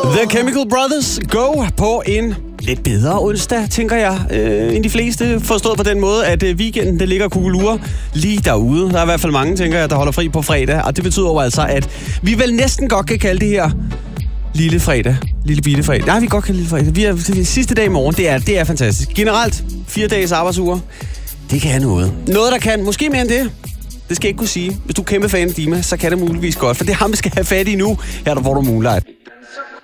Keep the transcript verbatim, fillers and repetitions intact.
The Chemical Brothers, Go på en lidt bedre onsdag, tænker jeg, øh, end de fleste. Forstået på den måde, at øh, weekenden, det ligger kugelure lige derude. Der er i hvert fald mange, tænker jeg, der holder fri på fredag. Og det betyder jo altså, at vi vel næsten godt kan kalde det her lille fredag. Lille bitte fredag. Nej, vi kan godt kalde lille fredag. Vi er, det er sidste dag i morgen. Det er, det er fantastisk. Generelt, fire dages arbejdsuger. Det kan noget. Noget, der kan. Måske mere end det. Det skal jeg ikke kunne sige. Hvis du er kæmpe fan af Dima, så kan det muligvis godt. For det er ham, vi skal have fat i nu. Her der får du Moonlight.